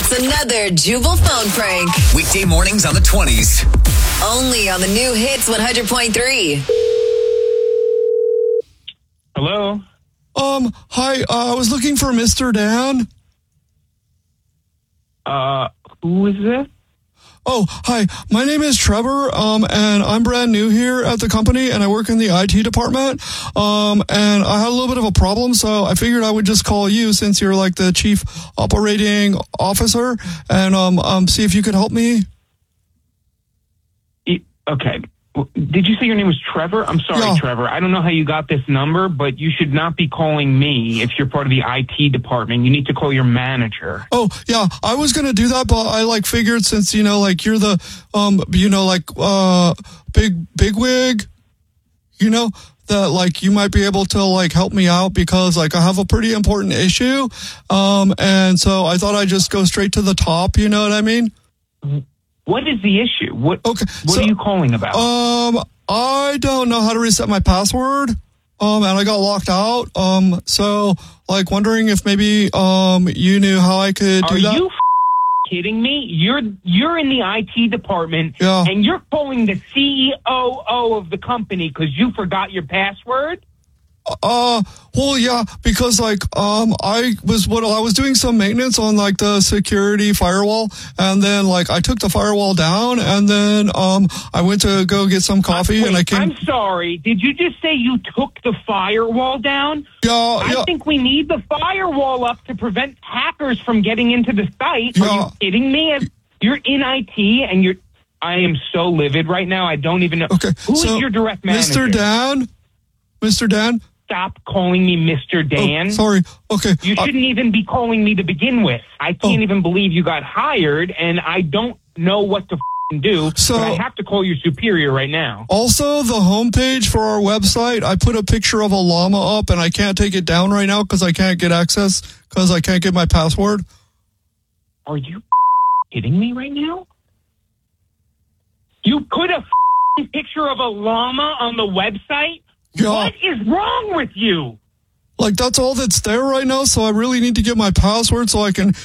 It's another Jubal phone prank. Weekday mornings on the 20s. Only on the new Hits 100.3. Hello? Hi, I was looking for Mr. Dan. Who is this? Oh, hi, my name is Trevor, and I'm brand new here at the company, and I work in the IT department, and I had a little bit of a problem, so I figured I would just call you since you're like the chief operating officer, and see if you could help me. Okay. Did you say your name was Trevor? I'm sorry, Yeah. Trevor. I don't know how you got this number, but you should not be calling me if you're part of the IT department. You need to call your manager. Oh, yeah, I was going to do that, but I figured since, you're the, bigwig, that you might be able to help me out because I have a pretty important issue. And so I thought I'd just go straight to the top. You know what I mean? What is the issue? What are you calling about? I don't know how to reset my password. And I got locked out. So wondering if maybe, you knew how I could do that. Are you kidding me? You're in the IT department, Yeah. and you're calling the CEO of the company because you forgot your password? Well, yeah, because I was doing some maintenance on the security firewall, and then I took the firewall down, and then I went to go get some coffee, and I came. I'm sorry. Did you just say you took the firewall down? Yeah, I think we need the firewall up to prevent hackers from getting into the site. Yeah. Are you kidding me? You're in IT, and I am so livid right now. I don't even know. Okay, Who is your direct manager? Mr. Dan? Stop calling me Mr. Dan. Oh, sorry. Okay. You shouldn't even be calling me to begin with. I can't even believe you got hired, and I don't know what to do, So- but I have to call your superior right now. Also, the homepage for our website, I put a picture of a llama up, and I can't take it down right now because I can't get access because I can't get my password. Are you kidding me right now? You put a picture of a llama on the website? Yeah. What is wrong with you? That's all that's there right now, so I really need to get my password so I can